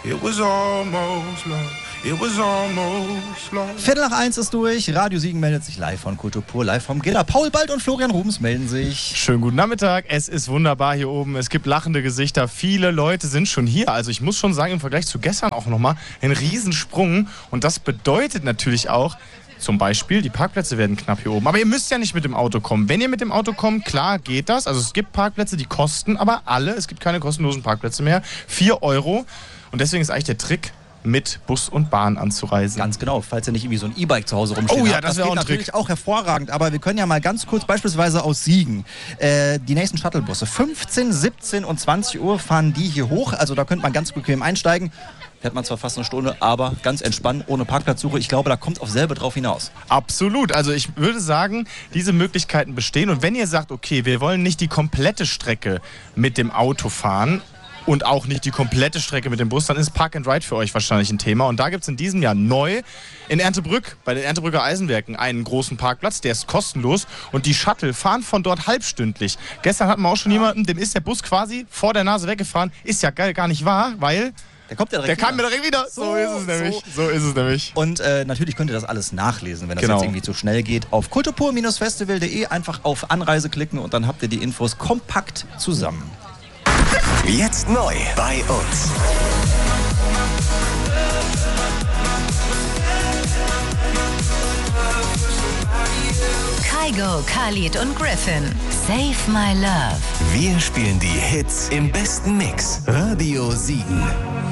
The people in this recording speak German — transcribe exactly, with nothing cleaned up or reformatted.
It was almost love. It was almost love. Viertel nach eins ist durch. Radio Siegen meldet sich live von Kultur pur, live vom Giller. Paul Bald und Florian Rubens melden sich. Schönen guten Nachmittag. Es ist wunderbar hier oben. Es gibt lachende Gesichter. Viele Leute sind schon hier. Also ich muss schon sagen, im Vergleich zu gestern auch nochmal ein Riesensprung. Und das bedeutet natürlich auch, zum Beispiel, die Parkplätze werden knapp hier oben. Aber ihr müsst ja nicht mit dem Auto kommen. Wenn ihr mit dem Auto kommt, klar geht das. Also es gibt Parkplätze, die kosten aber alle. Es gibt keine kostenlosen Parkplätze mehr. vier Euro. Und deswegen ist eigentlich der Trick, mit Bus und Bahn anzureisen. Ganz genau, falls ihr nicht irgendwie so ein E-Bike zu Hause rumstehen Oh ja, habt. das wäre auch ein geht Trick. natürlich auch hervorragend, aber wir können ja mal ganz kurz beispielsweise aus Siegen äh, die nächsten Shuttlebusse. fünfzehn, siebzehn und zwanzig Uhr fahren die hier hoch, also da könnte man ganz bequem einsteigen. Fährt man zwar fast eine Stunde, aber ganz entspannt, ohne Parkplatzsuche. Ich glaube, da kommt es auf selbe drauf hinaus. Absolut. Also ich würde sagen, diese Möglichkeiten bestehen. Und wenn ihr sagt, okay, wir wollen nicht die komplette Strecke mit dem Auto fahren, und auch nicht die komplette Strecke mit dem Bus, dann ist Park and Ride für euch wahrscheinlich ein Thema. Und da gibt es in diesem Jahr neu in Erntebrück, bei den Erntebrücker Eisenwerken, einen großen Parkplatz, der ist kostenlos und die Shuttle fahren von dort halbstündlich. Gestern hatten wir auch schon jemanden, dem ist der Bus quasi vor der Nase weggefahren. Ist ja geil, gar nicht wahr, weil Der kommt ja direkt der wieder. kam mir direkt wieder. So, So, ist es nämlich. so. So ist es nämlich. Und äh, natürlich könnt ihr das alles nachlesen, wenn das Genau. jetzt irgendwie zu schnell geht. Auf kulturpur festival punkt de einfach auf Anreise klicken und dann habt ihr die Infos kompakt zusammen. Jetzt neu bei uns. Kygo, Khalid und Griffin. Save My Love. Wir spielen die Hits im besten Mix. Radio Siegen.